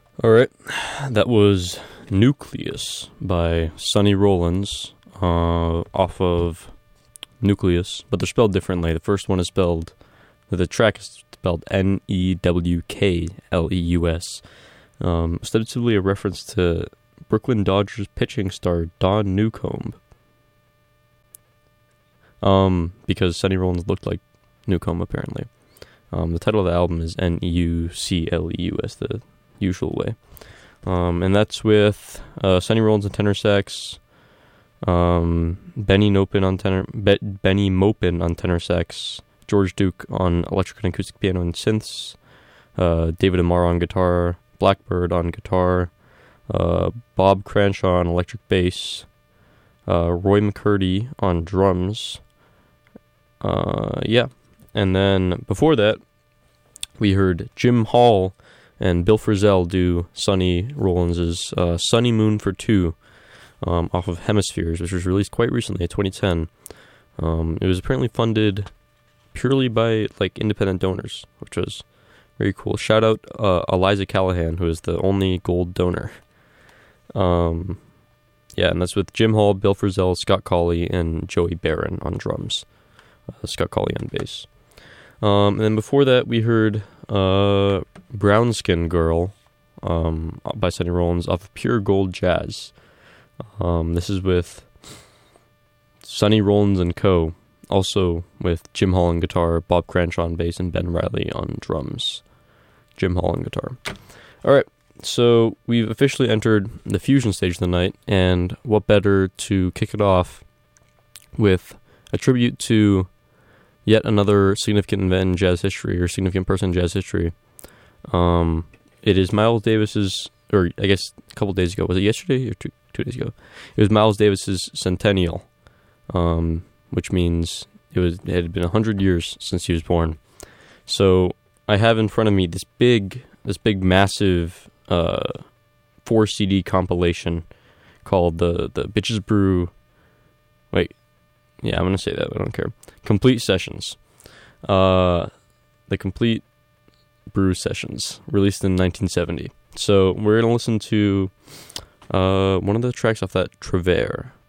All right, that was Nucleus by Sonny Rollins off of Nucleus, but they're spelled differently. The first one is spelled, the track is spelled Newkleus, ostensibly a reference to Brooklyn Dodgers pitching star Don Newcomb, because Sonny Rollins looked like Newcomb apparently. The title of the album is Nucleus, the usual way. And that's with Sonny Rollins on tenor sax, Benny Maupin on tenor sax, George Duke on electric and acoustic piano and synths, David Amaro on guitar, Blackbird on guitar, Bob Cranshaw on electric bass, Roy McCurdy on drums. And then before that, we heard Jim Hall and Bill Frisell do Sonny Rollins' Sunny Moon for Two off of Hemispheres, which was released quite recently in 2010. It was apparently funded purely by independent donors, which was very cool. Shout out Eliza Callahan, who is the only gold donor. And that's with Jim Hall, Bill Frisell, Scott Colley, and Joey Barron on drums. Scott Colley on bass. And then before that, we heard Brown Skin Girl by Sonny Rollins off of Pure Gold Jazz. This is with Sonny Rollins and Co., also with Jim Hall on guitar, Bob Cranshaw on bass, and Ben Riley on drums. Jim Hall on guitar. All right, so we've officially entered the fusion stage of the night, and what better to kick it off with a tribute to yet another significant event in jazz history, or significant person in jazz history. It is Miles Davis's, or I guess a couple days ago. Was it yesterday or two days ago? It was Miles Davis's centennial, which means it had been 100 years since he was born. So I have in front of me this big massive 4 CD compilation called the Bitches Brew. Wait. Yeah, I'm going to say that, but I don't care. Complete Sessions. The Complete Brew Sessions, released in 1970. So we're going to listen to one of the tracks off that, Travers.